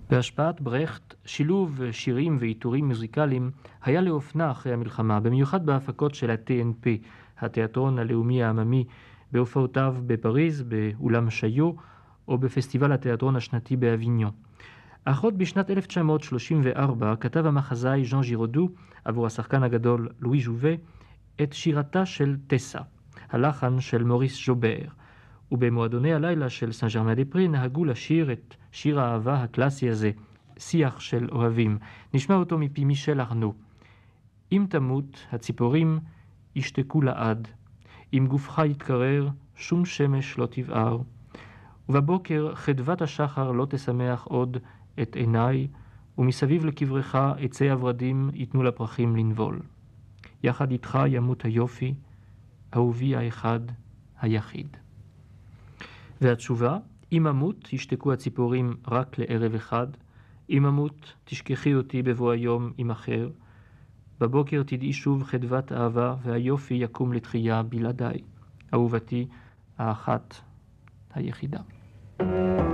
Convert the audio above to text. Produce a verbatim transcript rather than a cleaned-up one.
בהשפעת ברכט, שילוב שירים ועיטורים מוזיקליים היה לאופנה אחרי המלחמה, במיוחד בהפקות של ה-טי אן פי, התיאטרון הלאומי העממי, בהופעותיו בפריז, באולם שיו, או בפסטיבל התיאטרון השנתי באביניון. אך עוד בשנת אלף תשע מאות שלושים וארבע כתב המחזאי ז'אן ז'ירודו עבור השחקן הגדול לואי ז'ובה את שירתה של טסה, הלחן של מוריס ז'ובר, ובמועדוני הלילה של סן ז'רמן דה פרי נהגו לשיר את שיר האהבה הקלאסי הזה, שיח של אוהבים. נשמע אותו מפי מישל ארנו. אם תמות, הציפורים ישתקו לעד, אם גופך יתקרר, שום שמש לא תבער, ובבוקר חדוות השחר לא תשמח עוד את עיניי, ומסביב לקברך עצי הורדים ייתנו לפרחים לנבול. יחד איתך ימות היופי, אהובי האחד היחיד. והתשובה, אם אמות ישתקו הציפורים רק לערב אחד, אם אמות תשכחי אותי בבוא היום עם אחר, בבוקר תדעי שוב חדוות אהבה והיופי יקום לתחייה בלעדיי, אהובתי האחת היחידה.